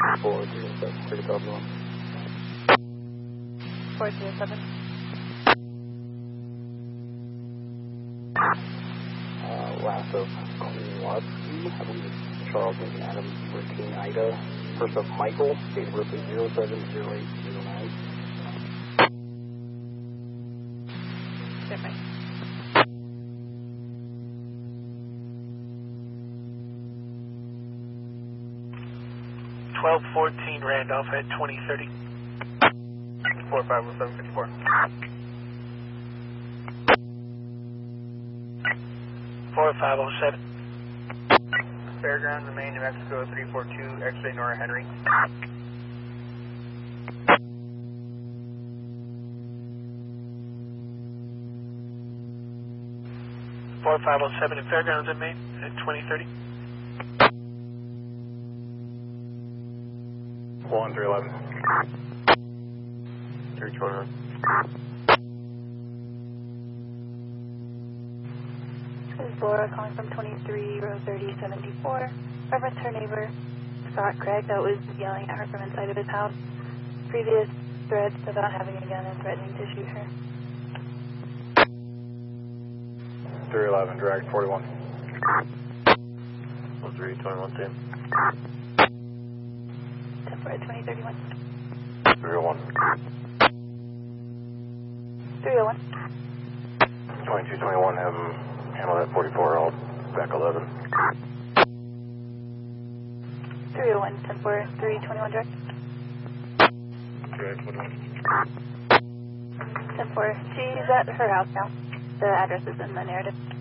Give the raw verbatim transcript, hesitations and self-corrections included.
four zero seven, three thousand one. four zero seven. Uh, last of Klutzy, I believe it's Charles and Adam Hurricane Ida. First of Michael, date of birth is zero seven zero eight zero nine. Different. twelve fourteen Randolph at twenty thirty. four five oh seven fifty-four. four five oh seven. Fairgrounds, Maine, New Mexico, three four two, X-ray Nora Henry. four five oh seven in Fairgrounds in Maine at twenty thirty. one three eleven. three twenty-one. This is Laura calling from twenty-three, row thirty seventy-four. Reference her neighbor, Scott Craig, that was yelling at her from inside of his house. Previous threats about having a gun and threatening to shoot her. three eleven, drag forty-one. three twenty-one, same. ten four at twenty thirty-one. three oh one. three oh one. twenty-two twenty-one, have him handle that forty-four, I'll back eleven. three oh one, ten four, three twenty-one direct. Drag twenty-one. ten four, she's at her house now. The address is in the narrative.